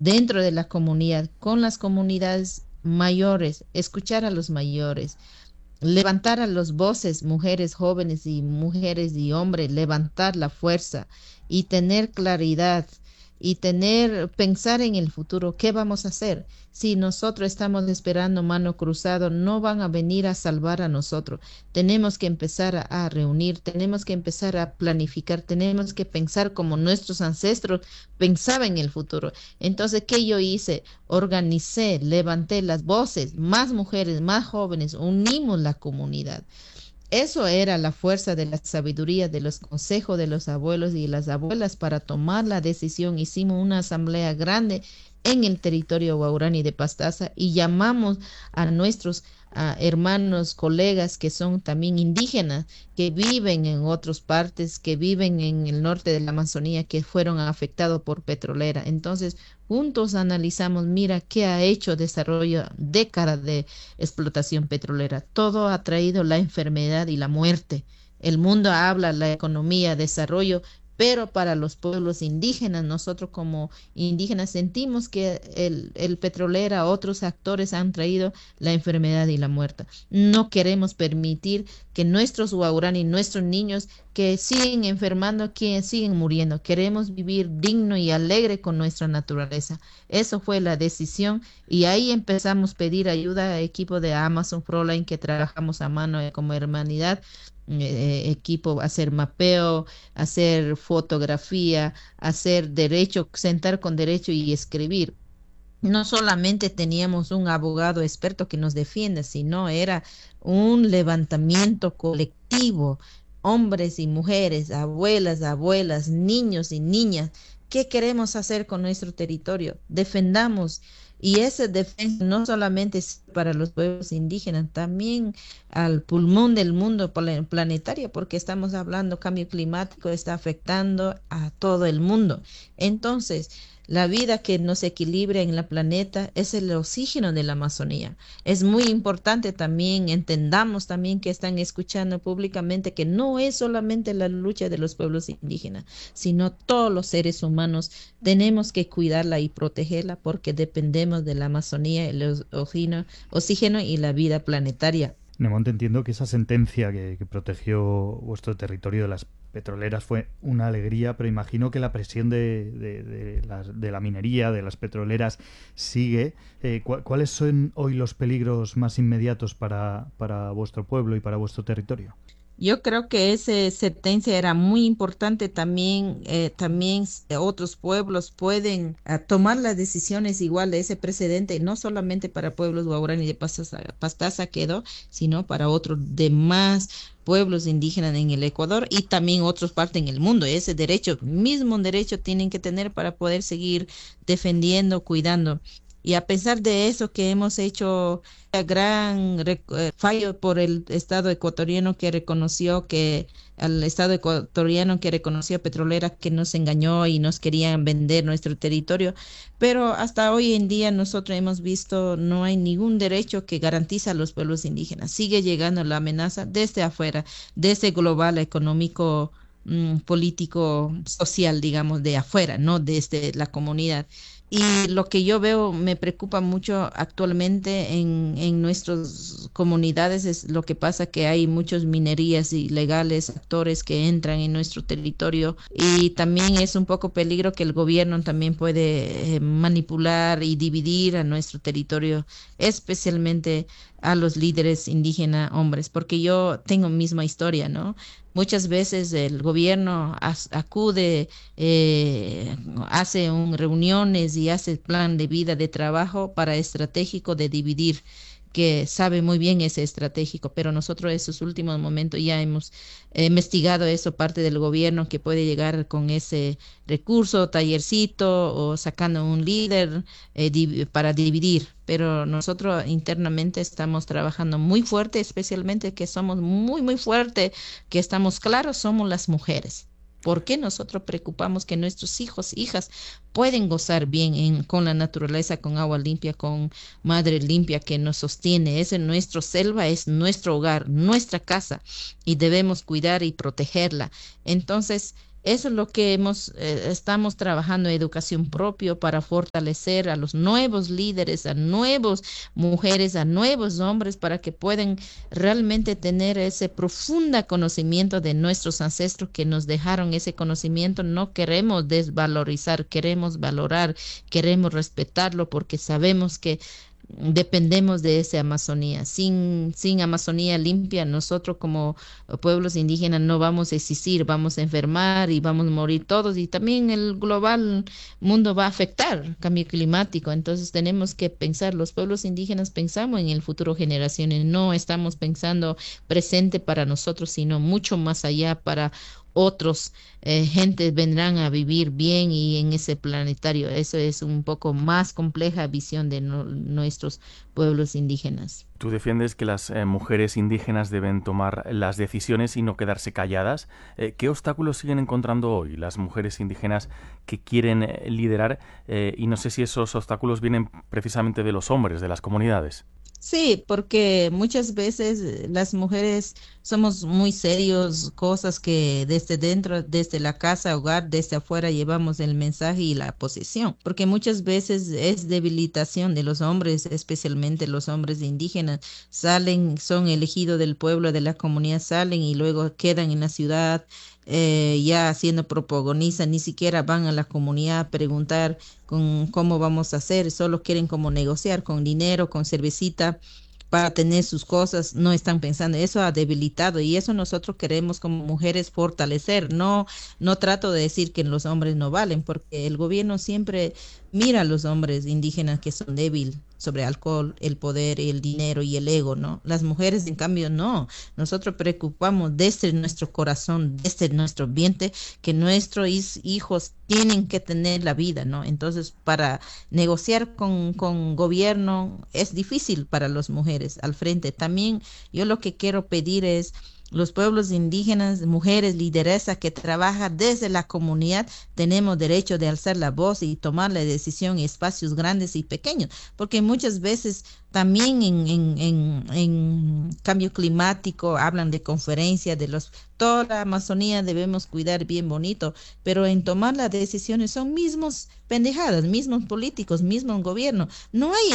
dentro de la comunidad, con las comunidades mayores, escuchar a los mayores, levantar a las voces, mujeres jóvenes y mujeres y hombres, levantar la fuerza y tener claridad y pensar en el futuro, ¿qué vamos a hacer? Si nosotros estamos esperando mano cruzado, no van a venir a salvar a nosotros. Tenemos que empezar a reunir, tenemos que empezar a planificar, tenemos que pensar como nuestros ancestros pensaban en el futuro. Entonces, ¿qué yo hice? Organicé, levanté las voces, más mujeres, más jóvenes, unimos la comunidad. Eso era la fuerza de la sabiduría, de los consejos de los abuelos y las abuelas para tomar la decisión. Hicimos una asamblea grande en el territorio Guaraní de Pastaza y llamamos a nuestros hermanos, colegas que son también indígenas, que viven en otras partes, que viven en el norte de la Amazonía, que fueron afectados por petrolera. Entonces, juntos analizamos, mira, qué ha hecho desarrollo, décadas de explotación petrolera. Todo ha traído la enfermedad y la muerte. El mundo habla la economía, desarrollo, pero para los pueblos indígenas, nosotros como indígenas sentimos que el petrolera, otros actores han traído la enfermedad y la muerte. No queremos permitir que nuestros guaraní, nuestros niños que siguen enfermando, que siguen muriendo. Queremos vivir digno y alegre con nuestra naturaleza. Eso fue la decisión y ahí empezamos a pedir ayuda a equipo de Amazon Frontline que trabajamos a mano como hermanidad, equipo, hacer mapeo, hacer fotografía, hacer derecho, sentar con derecho y escribir. No solamente teníamos un abogado experto que nos defienda, sino era un levantamiento colectivo, hombres y mujeres, abuelas, niños y niñas. ¿Qué queremos hacer con nuestro territorio? Defendamos. Y esa defensa no solamente es para los pueblos indígenas, también al pulmón del mundo planetario, porque estamos hablando cambio climático está afectando a todo el mundo. Entonces, la vida que nos equilibra en la planeta es el oxígeno de la Amazonía. Es muy importante también, entendamos también que están escuchando públicamente que no es solamente la lucha de los pueblos indígenas, sino todos los seres humanos tenemos que cuidarla y protegerla porque dependemos de la Amazonía, el oxígeno y la vida planetaria. Nemonte, entiendo que esa sentencia que protegió vuestro territorio de las petroleras fue una alegría, pero imagino que la presión de la minería, de las petroleras, sigue. ¿Cuáles son hoy los peligros más inmediatos para vuestro pueblo y para vuestro territorio? Yo creo que esa sentencia era muy importante también, otros pueblos pueden tomar las decisiones igual de ese precedente, no solamente para pueblos guaraní de Pastaza quedó, sino para otros demás pueblos indígenas en el Ecuador y también otras partes en el mundo. Ese derecho, mismo derecho tienen que tener para poder seguir defendiendo, cuidando. Y a pesar de eso que hemos hecho fallo por el Estado ecuatoriano que reconoció que al Estado ecuatoriano que reconoció a Petrolera que nos engañó y nos querían vender nuestro territorio, pero hasta hoy en día nosotros hemos visto no hay ningún derecho que garantiza a los pueblos indígenas. Sigue llegando la amenaza desde afuera, desde global económico, político, social, digamos, de afuera, no desde la comunidad. Y lo que yo veo me preocupa mucho actualmente en nuestras comunidades es lo que pasa que hay muchas minerías ilegales, actores que entran en nuestro territorio y también es un poco peligro que el gobierno también puede manipular y dividir a nuestro territorio, especialmente a los líderes indígenas hombres, porque yo tengo misma historia, ¿no? Muchas veces el gobierno acude, hace reuniones y hace plan de vida de trabajo para estratégico de dividir, que sabe muy bien ese estratégico, pero nosotros esos últimos momentos ya hemos investigado eso, parte del gobierno que puede llegar con ese recurso, tallercito o sacando un líder para dividir, pero nosotros internamente estamos trabajando muy fuerte, especialmente que somos muy fuerte, que estamos claros, somos las mujeres. ¿Por qué nosotros preocupamos que nuestros hijos, hijas pueden gozar bien con la naturaleza, con agua limpia, con madre limpia que nos sostiene? Es en nuestra selva, es nuestro hogar, nuestra casa y debemos cuidar y protegerla. Entonces, Eso es lo que estamos trabajando en educación propia para fortalecer a los nuevos líderes, a nuevas mujeres, a nuevos hombres, para que puedan realmente tener ese profundo conocimiento de nuestros ancestros que nos dejaron ese conocimiento. No queremos desvalorizar, queremos valorar, queremos respetarlo, porque sabemos que dependemos de esa Amazonía. Sin Amazonía limpia, nosotros como pueblos indígenas no vamos a existir, vamos a enfermar y vamos a morir todos. Y también el global mundo va a afectar cambio climático. Entonces tenemos que pensar, los pueblos indígenas pensamos en el futuro generaciones, no estamos pensando presente para nosotros, sino mucho más allá para otros gentes vendrán a vivir bien y en ese planetario. Eso es un poco más compleja visión de nuestros pueblos indígenas. Tú defiendes que las mujeres indígenas deben tomar las decisiones y no quedarse calladas. ¿Qué obstáculos siguen encontrando hoy las mujeres indígenas que quieren liderar? Y no sé si esos obstáculos vienen precisamente de los hombres, de las comunidades. Sí, porque muchas veces las mujeres somos muy serios, cosas que desde dentro, desde la casa, hogar, desde afuera llevamos el mensaje y la posición, porque muchas veces es debilitación de los hombres, especialmente los hombres indígenas, salen, son elegidos del pueblo, de la comunidad, salen y luego quedan en la ciudad. Ya haciendo protagonistas, ni siquiera van a la comunidad a preguntar con cómo vamos a hacer, solo quieren como negociar con dinero, con cervecita para tener sus cosas, no están pensando, eso ha debilitado y eso nosotros queremos como mujeres fortalecer, no trato de decir que los hombres no valen, porque el gobierno siempre mira a los hombres indígenas que son débiles sobre alcohol, el poder, el dinero y el ego, ¿no? Las mujeres, en cambio, no. Nosotros preocupamos desde nuestro corazón, desde nuestro ambiente, que nuestros hijos tienen que tener la vida, ¿no? Entonces, para negociar con gobierno es difícil para las mujeres al frente. También yo lo que quiero pedir es los pueblos indígenas, mujeres, lideresas que trabajan desde la comunidad, tenemos derecho de alzar la voz y tomar la decisión en espacios grandes y pequeños, porque muchas veces también en cambio climático hablan de conferencias, toda la Amazonía debemos cuidar bien bonito, pero en tomar las decisiones son mismos pendejadas, mismos políticos, mismos gobiernos. No hay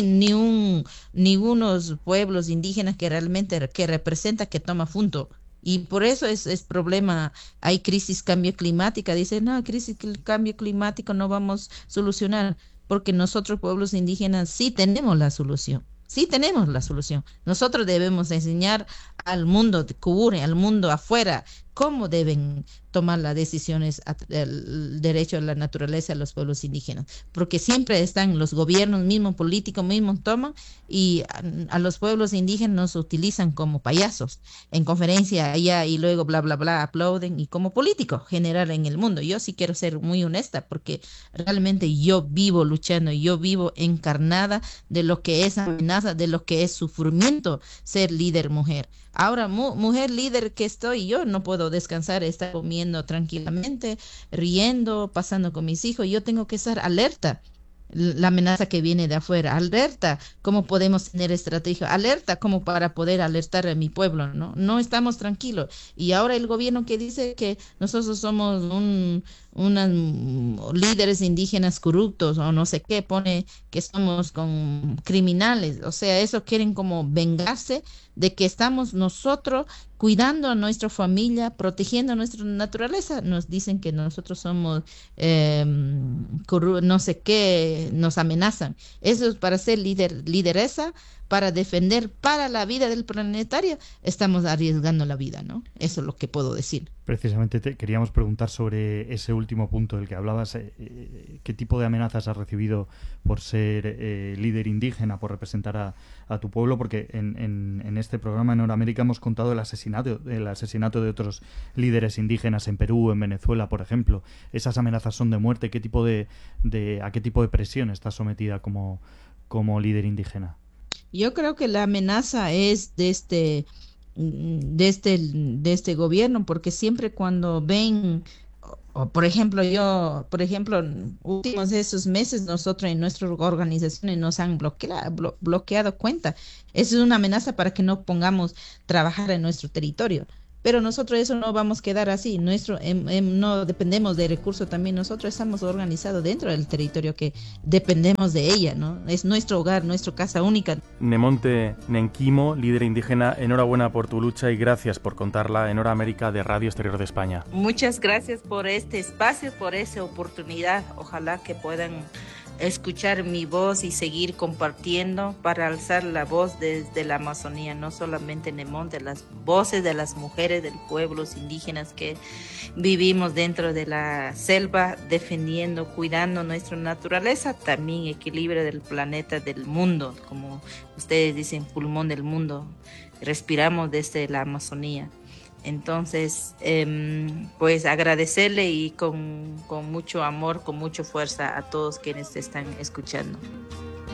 ningunos pueblos indígenas que realmente que representa que toma punto. Y por eso es problema, hay crisis cambio climática, dicen, no, crisis cambio climático no vamos a solucionar, porque nosotros pueblos indígenas sí tenemos la solución. Sí tenemos la solución. Nosotros debemos enseñar al mundo que cubre, al mundo afuera, cómo deben tomar las decisiones, el derecho a la naturaleza de los pueblos indígenas, porque siempre están los gobiernos mismos, políticos mismos toman y a los pueblos indígenas nos utilizan como payasos en conferencia allá y luego bla, bla, bla, aplauden y como político general en el mundo. Yo sí quiero ser muy honesta porque realmente yo vivo luchando, yo vivo encarnada de lo que es amenaza, de lo que es sufrimiento ser líder mujer. Ahora, mujer líder que estoy, yo no puedo descansar, estar comiendo tranquilamente, riendo, pasando con mis hijos. Yo tengo que estar alerta la amenaza que viene de afuera, alerta cómo podemos tener estrategia, alerta como para poder alertar a mi pueblo, ¿no? No estamos tranquilos. Y ahora el gobierno que dice que nosotros somos unas líderes indígenas corruptos o no sé qué, pone que somos con criminales, o sea, eso quieren como vengarse de que estamos nosotros cuidando a nuestra familia, protegiendo a nuestra naturaleza. Nos dicen que nosotros somos no sé qué, nos amenazan. Eso es para ser lideresa, para defender para la vida del planetario, estamos arriesgando la vida, ¿no? Eso es lo que puedo decir. Precisamente te queríamos preguntar sobre ese último punto del que hablabas. ¿Qué tipo de amenazas has recibido por ser líder indígena, por representar a tu pueblo? Porque en este programa en Noramérica hemos contado el asesinato de otros líderes indígenas en Perú, en Venezuela, por ejemplo. Esas amenazas son de muerte. ¿A qué tipo de presión estás sometida como líder indígena? Yo creo que la amenaza es de este gobierno, porque siempre cuando ven, por ejemplo, últimos de esos meses nosotros en nuestras organizaciones nos han bloqueado cuenta. Eso es una amenaza para que no pongamos trabajar en nuestro territorio. pero nosotros eso no vamos a quedar así. No dependemos de recursos también. Nosotros estamos organizados dentro del territorio que dependemos de ella, ¿no? Es nuestro hogar, nuestra casa única. Nemonte Nenquimo, líder indígena, enhorabuena por tu lucha y gracias por contarla en Hora América de Radio Exterior de España. Muchas gracias por este espacio, por esa oportunidad. Ojalá que puedan escuchar mi voz y seguir compartiendo para alzar la voz desde la Amazonía, no solamente en Nemonte, las voces de las mujeres de los pueblos indígenas que vivimos dentro de la selva, defendiendo, cuidando nuestra naturaleza, también equilibrio del planeta, del mundo, como ustedes dicen, pulmón del mundo, respiramos desde la Amazonía. Entonces, pues agradecerle y con mucho amor, con mucha fuerza a todos quienes te están escuchando.